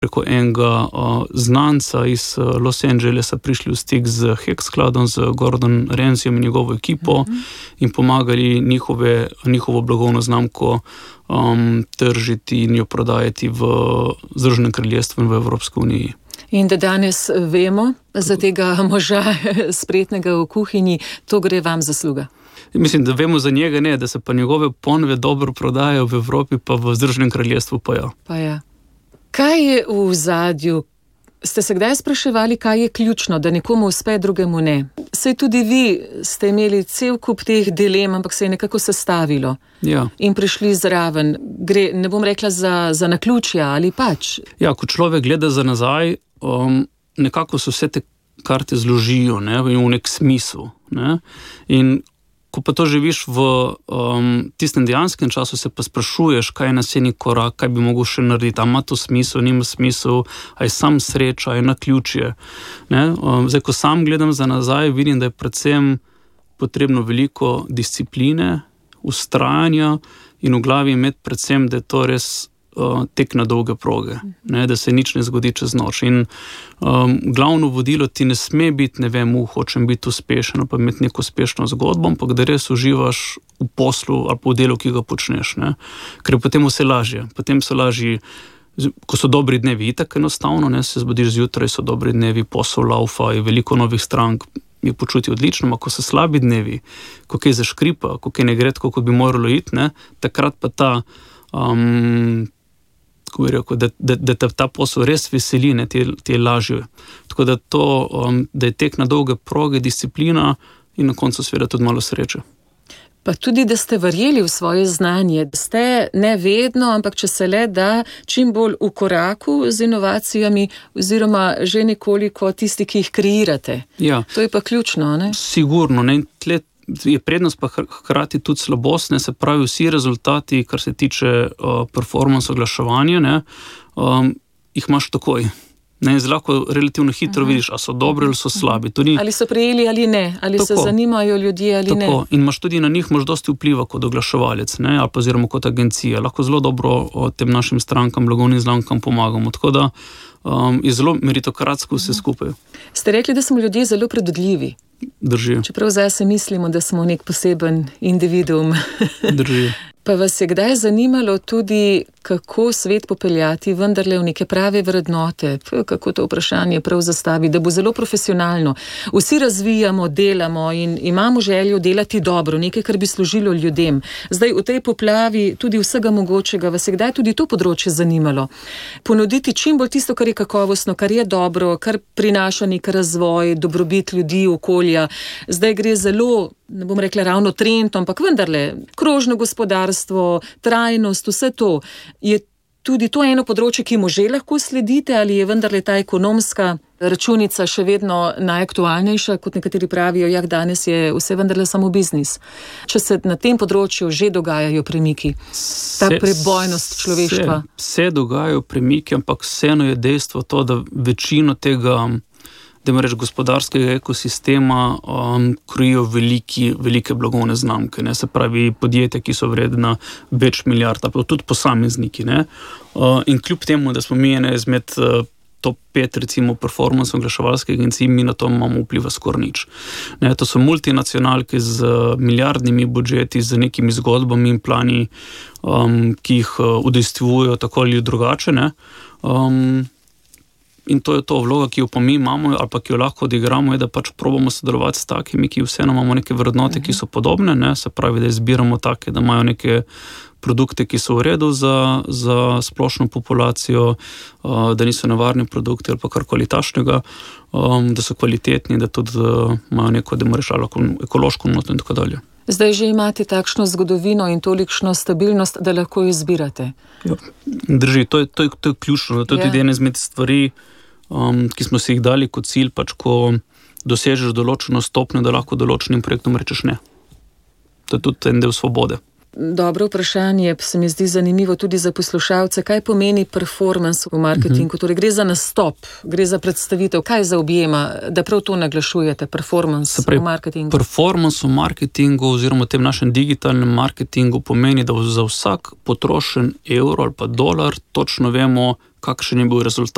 preko enega znanca iz Los Angelesa prišli v stik z Hexcloudom, z Gordon Ramsayem in njegovo ekipo in pomagali njihovo blagovno znamko tržiti in jo prodajati v Združenem kraljestvu in v Evropski uniji. In da danes vemo za tega moža spretnega v kuhinji, to gre vam zasluga. Mislim, da vemo za njega ne, da se pa njegove ponve dobro prodajajo v Evropi, pa v Združenem kraljestvu pa ja. Pa ja. Kaj je v ozadju? Ste se kdaj spraševali, kaj je ključno, da nekomu uspe, drugemu ne? Saj tudi vi ste imeli cel kup teh dilem, ampak se je nekako sestavilo. Ja. In prišli zraven. Gre, ne bom rekla za naključja ali pač. Ja, ko človek gleda za nazaj, nekako se vse te karte zložijo, ne, v nek smisel. Ne? In ko pa to živiš v tistem dejanskem času, se pa sprašuješ, kaj je naslednji korak, kaj bi mogel še narediti, a ima to smisel, nima smisel, a je sam sreča, a je naključje. Ne? Zdaj, ko sam gledam za nazaj, vidim, da je predvsem potrebno veliko discipline, vztrajanja in v glavi imeti predvsem, da je to res tek na dolge proge, ne, da se nič ne zgodi čez noč. In glavno vodilo ti ne sme biti, ne vem, hočem biti uspešen, pa imeti neko uspešno zgodbo, ampak da res uživaš v poslu ali po delu, ki ga počneš. Ne. Ker je potem vse lažje. Potem so lažji, ko so dobri dnevi, itak enostavno, ne, se zbudiš zjutraj, so dobri dnevi, posel laufa, je veliko novih strank, je počuti odlično, ampak ko so slabi dnevi, ko kaj zaškripa, ko kaj ne gre tako, kot bi moralo iti, ne, takrat pa ta ko bi rekel, da te ta posel res veseli, ne, ti je lažje. Tako da to, da je tek na dolge proge, disciplina in na koncu seveda tudi malo sreče. Pa tudi, da ste verjeli v svoje znanje, da ste ne vedno, ampak če se le da, čim bolj v koraku z inovacijami oziroma že nekoliko tisti, ki jih kreirate. Ja. To je pa ključno, ne? Sigurno, ne, tle je prednost pa hkrati tudi slabost, ne, se pravi vsi rezultati, kar se tiče performance oglaševanja, ne, jih imaš takoj. Ne, lahko relativno hitro vidiš, a so dobri ali so slabi. Ni... Ali so prijeli ali ne, ali tako, se zanimajo ljudje ali ne. In imaš tudi na njih dosti vpliva kot oglaševalec, ne, ali pa oziroma kot agencija. Lahko zelo dobro tem našim strankam, blagovnim znamkam pomagamo. Tako da je zelo meritokratsko vse skupaj. Ste rekli, da smo ljudje zelo predvidljivi. Drži. Čeprav zdaj se mislimo, da smo nek poseben individuum. Drži. Pa vas je kdaj zanimalo tudi, kako svet popeljati vendarle v neke prave vrednote, kako to vprašanje prav zastavi, da bo zelo profesionalno. Vsi razvijamo, delamo in imamo željo delati dobro, nekaj, kar bi služilo ljudem. Zdaj v tej poplavi tudi vsega mogočega, vas je kdaj tudi to področje zanimalo? Ponuditi čim bolj tisto, kar je kakovostno, kar je dobro, kar prinaša nek razvoj, dobrobit ljudi, okolja. Zdaj gre zelo, ne bom rekla ravno trend, ampak vendarle, krožno gospodarstvo, trajnost, vse to. Je tudi to eno področje, ki mu že lahko sledite, ali je vendarle ta ekonomska računica še vedno najaktualnejša, kot nekateri pravijo, danes je vse vendarle samo biznis. Če se na tem področju že dogajajo premiki, ta prebojnost človeštva. Se dogajajo premiki, ampak vseeno je dejstvo to, da večino tega gospodarskega ekosistema krojijo velike blagovne znamke, ne, se pravi podjetja, ki so vredna več milijard, pa tudi posamezniki. Ne. In kljub temu, da smo mi ene izmed top 5 recimo performance oglaševalskih agencij, mi na to imamo vpliva skoraj nič. Ne, to so multinacionalke z milijardnimi budžeti, z nekimi zgodbami in plani, ki jih udejstvujejo tako ali drugače. Ne. In to je to vloga, ki jo pa mi imamo ali pa ki jo lahko odigramo, je, da pač probamo sodelovati s takimi, ki vseeno imamo neke vrednote, ki so podobne, ne, se pravi, da izbiramo take, da imajo neke produkte, ki so v redu za splošno populacijo, da niso nevarni produkti ali pa karkoli takšnega, da so kvalitetni, da tudi imajo neko, da moraš ekološko noto in tako dalje. Zdaj že imate takšno zgodovino in tolikšno stabilnost, da lahko izbirate. Ja. Drži, to je ključno. To je tudi ena izmed stvari, ki smo si jih dali kot cilj, pač ko dosežeš določeno stopnjo, da lahko določenim projektom rečeš ne. To je tudi en del svobode. Dobro vprašanje, se mi zdi zanimivo tudi za poslušalce. Kaj pomeni performance v marketingu? Torej gre za nastop, gre za predstavitev. Kaj zaobjema, da prav to naglašujete, performance v marketingu? Performance v marketingu oziroma tem našem digitalnem marketingu pomeni, da za vsak potrošen evro ali pa dolar točno vemo, kakšen je bil rezultat.